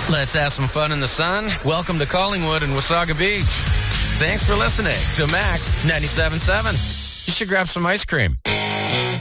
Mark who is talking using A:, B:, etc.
A: Let's have some fun in the sun. Welcome to Collingwood and Wasaga Beach. Thanks for listening to Max 97.7. You should grab some ice cream.